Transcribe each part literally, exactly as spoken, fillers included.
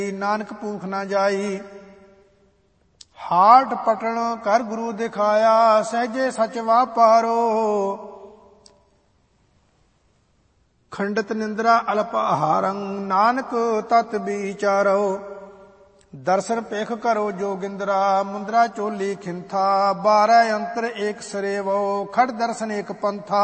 ਨਾਨਕ ਭੂਖ ਨਾ ਜਾਈ। ਹਾਟ ਪਟਣ ਕਰ ਗੁਰੂ ਦਿਖਾਇਆ, ਸਹਿਜੇ ਸਚ ਵਾਪਾਰੋ। ਖੰਡਤ ਨਿੰਦਰਾ ਅਲਪ ਆਹਾਰੰ, ਨਾਨਕ ਤਤ ਵਿਚਾਰੋ। ਦਰਸ਼ਨ ਪੇਖ ਕਰੋ ਜੋਗਿੰਦਰਾ, ਮੁੰਦਰਾ ਚੋਲੀ ਖਿੰਥਾ। ਬਾਰਹ ਅੰਤਰ ਏਕ ਸਰੇਵੋ, ਖੜ ਦਰਸ਼ਨ ਏਕ ਪੰਥਾ।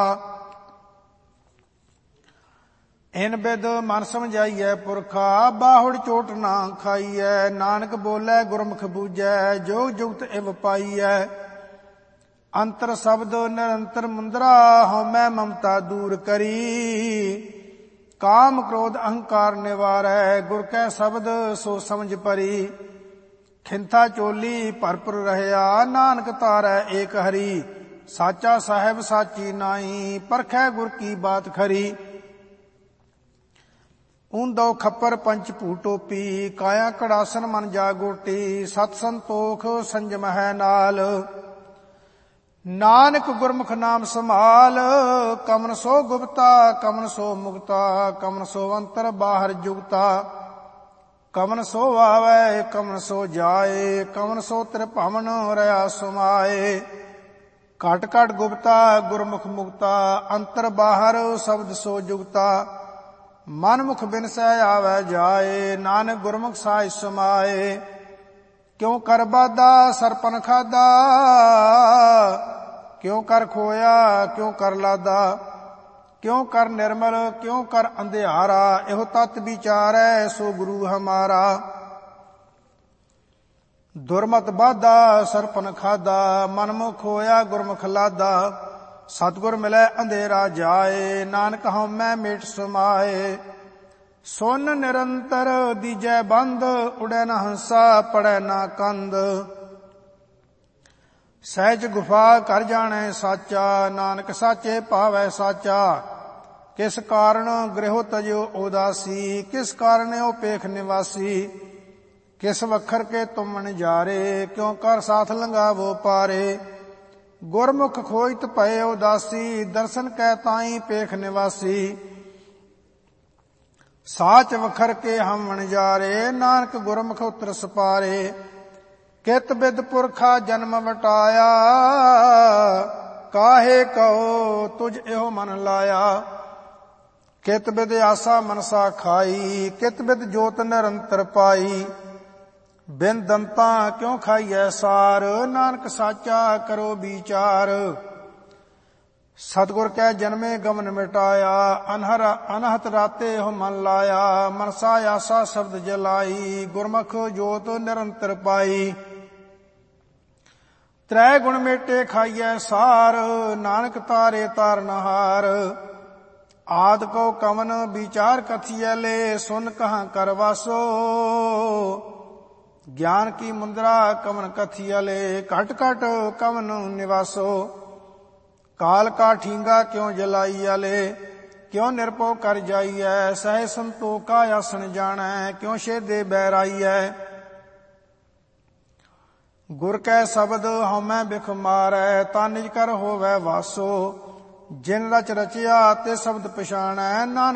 ਇਨ ਬਿਦ ਮਨ ਸਮਝਾਈਐ ਪੁਰਖਾ, ਬਾਹੁੜ ਚੋਟ ਨਾ ਖਾਈਐ। ਨਾਨਕ ਬੋਲੇ ਗੁਰਮੁਖ ਬੂਝੈ, ਜੋਗ ਜੁਗਤ ਇਵ ਪਾਈਐ। ਅੰਤਰ ਸ਼ਬਦ ਨਿਰੰਤਰ ਮੁੰਦਰਾ, ਹਉਮੈ ਮਮਤਾ ਦੂਰ ਕਰੀ। ਕਾਮ ਕ੍ਰੋਧ ਅਹੰਕਾਰ ਨਿਵਾਰੈ, ਗੁਰ ਕੈ ਸ਼ਬਦ ਸੋ ਸਮਝ ਪਰੀ। ਖਿੰਥਾ ਚੋਲੀ ਭਰਪੁਰ ਰਹਿਆ, ਨਾਨਕ ਤਾਰੈ ਏਕ ਹਰੀ। ਸਾਚਾ ਸਾਹਿਬ ਸਾਚੀ ਨਾਈ, ਪਰਖੈ ਗੁਰ ਕੀ ਬਾਤ ਖਰੀ। ਊਂਦੋ ਖੱਪਰ ਪੰਚ ਭੂ ਟੋਪੀ, ਕਾਇਆ ਕੜਾਸਨ ਮਨ ਜਾਗੋਟੀ। ਸਤ ਸੰਤੋਖ ਸੰਜਮ ਹੈ ਨਾਲ, ਨਾਨਕ ਗੁਰਮੁਖ ਨਾਮ ਸੰਭਾਲ। ਕਮਨ ਸੋ ਗੁਪਤਾ ਕਮਨ ਸੋ ਮੁਕਤਾ, ਕਮਨ ਸੋ ਅੰਤਰ ਬਾਹਰ ਜੁਗਤਾ। ਕਮਨ ਸੋ ਆਵੈ ਕਮਨ ਸੋ ਜਾਏ, ਕਮਨ ਸੋ ਤ੍ਰਿਭਵਨ ਰਹਾ ਸਮਾਏ। ਘਟ ਘਟ ਗੁਪਤਾ ਗੁਰਮੁਖ ਮੁਕਤਾ, ਅੰਤਰ ਬਾਹਰ ਸ਼ਬਦ ਸੋ ਜੁਗਤਾ। ਮਨ ਮੁਖ ਬਿਨਸੈ ਆਵੈ ਜਾਏ, ਨਾਨਕ ਗੁਰਮੁਖ ਸਾਇ ਸਮਾਏ। ਕਿਉ ਕਰ ਬਾਧਾ ਸਰਪਨ ਖਾਦਾ, ਕਿਉ ਕਰ ਖੋਇਆ ਕਿਉ ਕਰ ਲਾਦਾ। ਕਿਉ ਕਰ ਨਿਰਮਲ ਕਿਉ ਕਰ ਅੰਧਿਆਰਾ, ਇਹੋ ਤਤ ਵਿਚਾਰੈ ਸੋ ਗੁਰੂ ਹਮਾਰਾ। ਦੁਰਮਤ ਬਾਧਾ ਸਰਪਨ ਖਾਦਾ, ਮਨ ਮੁਖ ਖੋਇਆ ਗੁਰਮੁਖ ਲਾਦਾ। ਸਤਿਗੁਰ ਮਿਲੈ ਅੰਧੇਰਾ ਜਾਏ, ਨਾਨਕ ਹਉਮੈ ਮੇਟ ਸਮਾਏ। ਸੁਨ ਨਿਰੰਤਰ ਦੀਜੈ ਬੰਦ, ਉੜੈ ਨਾ ਹੰਸਾ ਪੜੈ ਨਾ ਕੰਦ। ਸਹਿਜ ਗੁਫਾ ਕਰ ਜਾਣੈ ਸਾਚਾ, ਨਾਨਕ ਸਾਚੇ ਭਾਵੈ ਸਾਚਾ। ਕਿਸ ਕਾਰਣ ਗ੍ਰਹਿ ਤਜਿਓ ਉਦਾਸੀ, ਕਿਸ ਕਾਰਨ ਓ ਪੇਖ ਨਿਵਾਸੀ। ਕਿਸ ਵਖਰ ਕੇ ਤੁਮ ਨਜ਼ਾਰੇ, ਕਿਉ ਕਰ ਸਾਥ ਲੰਘਾਵੋ ਪਾਰੇ। ਗੁਰਮੁਖ ਖੋਜਤ ਭਏ ਉਦਾਸੀ, ਦਰਸ਼ਨ ਕੈ ਤਾਈ ਪੇਖ ਨਿਵਾਸੀ। ਸਾਚ ਵਖਰ ਕੇ ਹਮ ਨਜ਼ਾਰੇ, ਨਾਨਕ ਗੁਰਮੁਖ ਉਤਰ ਸਪਾਰੇ। ਕਿਤ ਬਿਦ ਪੁਰਖਾ ਜਨਮ ਵਟਾਇਆ, ਕਾਹੇ ਕਉ ਤੁਝ ਇਹੋ ਮਨ ਲਾਇਆ। ਕਿਤ ਬਿਦ ਆਸਾ ਮਨਸਾ ਖਾਈ, ਕਿਤ ਬਿਦ ਜੋਤ ਨਿਰੰਤਰ ਪਾਈ। ਬਿਨ ਦੰਤਾ ਕਿਉ ਖਾਈਐ ਸਾਰ, ਨਾਨਕ ਸਾਚਾ ਕਰੋ ਵਿਚਾਰ। ਸਤਿਗੁਰ ਕੈ ਜਨਮੇ ਗਮਨ ਮਿਟਾਇਆ, ਅਨਹਰ ਅਨਹਤ ਰਾਤੇ ਇਹੋ ਮਨ ਲਾਇਆ। ਮਨਸਾ ਆਸਾ ਸ਼ਬਦ ਜਲਾਈ, ਗੁਰਮੁਖ ਜੋਤ ਨਿਰੰਤਰ ਪਾਈ। ਤ੍ਰੈ ਗੁਣ ਮੇਟੇ ਖਾਈਐ ਸਾਰ, ਨਾਨਕ ਤਾਰੇ ਤਾਰਨਹਾਰ। ਆਦ ਕੋ ਕਵਨ ਵਿਚਾਰ ਕਥੀਐ ਲੈ, ਸੁਨ ਕਹਾਂ ਕਰ ਵਾਸੋ। ਗਿਆਨ ਕੀ ਮੁੰਦਰਾ ਕਵਨ ਕਥੀਐ ਲੈ, ਘਟ ਘਟ ਕਵਨ ਨਿਵਾਸੋ। ਕਾਲ ਕਾ ਠੀਂਗਾ ਕਿਉ ਜਲਾਈਐ ਲੈ, ਕਿਉ ਨਿਰਭਉ ਕਰ ਜਾਈਐ। ਸਹਿ ਸੰਤੋਖਾ ਆਸਣ ਜਾਣੈ, ਕਿਉ ਛੇਦੇ ਬੈਰਾਈਐ। ਗੁਰ ਕੈ ਸ਼ਬਦ ਹਉਮੈ ਬਿਖ ਮਾਰੈ, ਤਾ ਨਿਜ ਕਰ ਹੋਵੈ ਵਾਸੋ। ਜਿਨ ਰਚ ਰਚਿਆ ਤੇ ਸ਼ਬਦ ਪਛਾਣੈ, ਨਾਨਕ